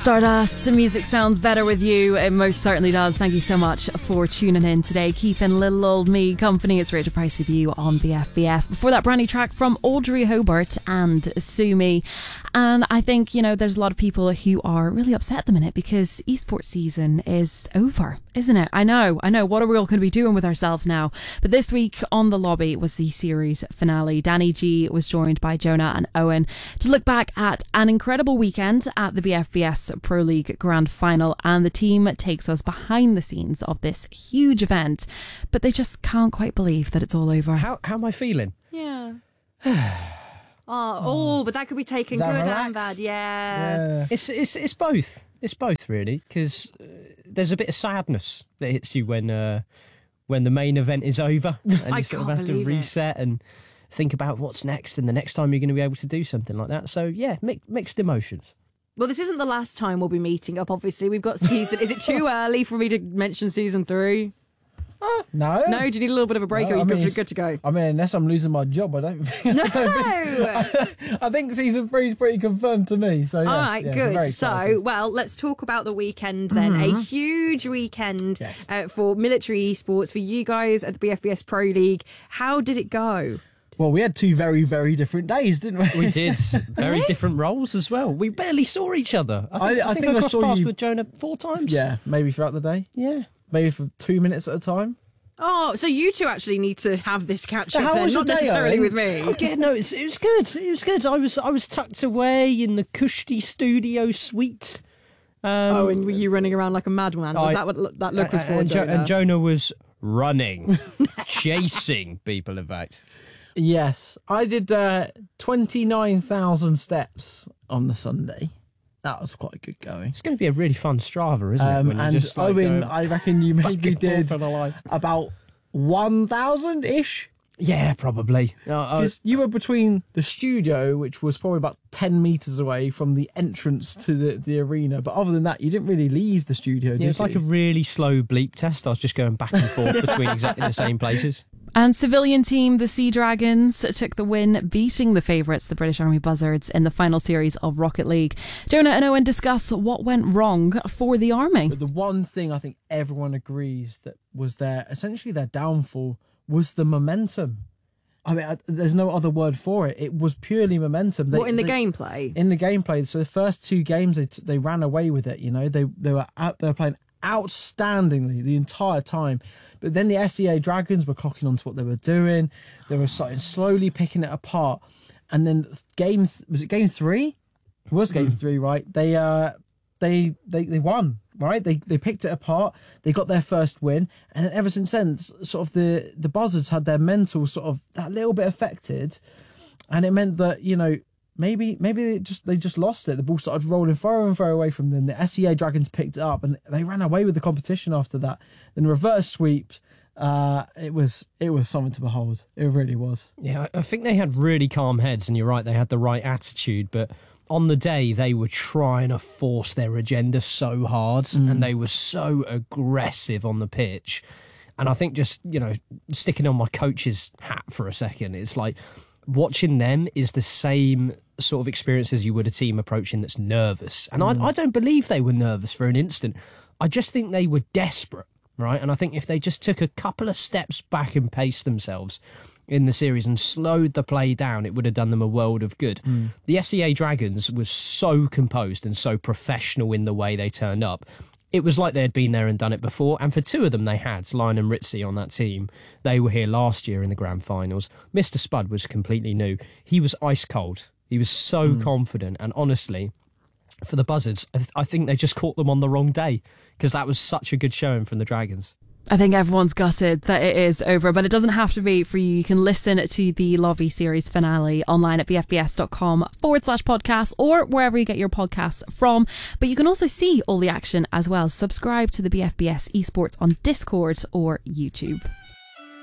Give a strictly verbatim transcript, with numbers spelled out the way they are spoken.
Stardust, music sounds better with you. It most certainly does. Thank you so much for tuning in today. Keeping little old me company. It's Rachel Price with you on B F B S. Before that, brand new track from Audrey Hobart and Sue Me. And I think, you know, there's a lot of people who are really upset at the minute because esports season is over, isn't it? I know, I know. What are we all going to be doing with ourselves now? But this week on The Lobby was the series finale. Danny G was joined by Jonah and Owen to look back at an incredible weekend at the B F B S Pro League Grand Final, and the team takes us behind the scenes of this huge event, but they just can't quite believe that it's all over. How, how am I feeling? Yeah. Oh, oh, but that could be taken good relaxed? and bad. Yeah. Yeah. It's it's it's both. It's both really, because uh, there's a bit of sadness that hits you when uh, when the main event is over, and I you sort of can't have to believe it. reset and think about what's next and the next time you're going to be able to do something like that. So yeah, mi- mixed emotions. Well, this isn't the last time we'll be meeting up, obviously. We've got season... Is it too early for me to mention season three? Uh, no. No? Do you need a little bit of a break No, or are I you mean, good, it's- good to go? I mean, unless I'm losing my job, I don't think. No! I, don't think I think season three is pretty confirmed to me. So yes, All right, yeah, I'm very good. So, excited. well, let's talk about the weekend then. Mm-hmm. A huge weekend Yes. uh, for military esports, for you guys at the B F B S Pro League. How did it go? Well, we had two very, very different days, didn't we? We did very different roles as well. We barely saw each other. I think I- I, I think, think I I crossed saw paths you- with Jonah four times. Yeah, maybe throughout the day. yeah. Maybe for two minutes at a time. Oh, so you two actually need to have this catch So up how then, was your not day, necessarily Owen? with me. Yeah, no, it's, it was good. It was good. I was I was tucked away in the Kushti studio suite. Um, Oh, and were you running around like a madman? Was I- that what lo- that look was for, and, Jo- Jonah? and Jonah was running, chasing people, in fact. Yes, I did uh, twenty-nine thousand steps on the Sunday. That was quite good going. It's going to be a really fun Strava, isn't it? Um, when you're and just, like, Owen, going I reckon you back maybe and forth did on a line. about one thousand-ish. Yeah, probably. No, I- Because you were between the studio, which was probably about ten metres away from the entrance to the, the arena. But other than that, you didn't really leave the studio, did yeah, it's you? like a really slow bleep test. I was just going back and forth between exactly the same places. And civilian team, the Sea Dragons, took the win, beating the favourites, the British Army Buzzards, in the final series of Rocket League. Jonah and Owen discuss what went wrong for the Army. But the one thing I think everyone agrees that was their, essentially their downfall, was the momentum. I mean, I, there's no other word for it. It was purely momentum. They, what, in the they- gameplay? In the gameplay. So the first two games, they, t- they ran away with it, you know. They they were out, they were playing outstandingly the entire time. But then the S E A Dragons were clocking on to what they were doing. They were starting slowly picking it apart. And then game, th- was it game three? It was game Mm. three, right? They uh, they they they won, right? They they picked it apart. They got their first win, and ever since then, s- sort of the the Buzzards had their mental sort of that little bit affected, and it meant that, you know, maybe maybe they just they just lost it. The ball started rolling far and far away from them. The S E A Dragons picked it up, and they ran away with the competition after that. Then reverse sweeps. Uh, it was it was something to behold. It really was. Yeah, I I think they had really calm heads, and you're right, they had the right attitude, but on the day they were trying to force their agenda so hard, and they were so aggressive on the pitch. And I think just, you know, sticking on my coach's hat for a second, it's like watching them is the same sort of experience as you would a team approaching that's nervous. And I, I don't believe they were nervous for an instant. I just think they were desperate, right? And I think if they just took a couple of steps back and paced themselves in the series and slowed the play down, it would have done them a world of good. Mm. The S E A Dragons was so composed and so professional in the way they turned up. It was like they had been there and done it before, and for two of them they had, Lion and Ritzy on that team. They were here last year in the grand finals. Mister Spud was completely new. He was ice cold. He was so mm. confident, and honestly, for the Buzzards, I, th- I think they just caught them on the wrong day, because that was such a good showing from the Dragons. I think everyone's gutted that it is over, but it doesn't have to be for you. You can listen to the Lobby series finale online at bfbs.com forward slash podcast or wherever you get your podcasts from. But you can also see all the action as well. Subscribe to the B F B S esports on Discord or YouTube.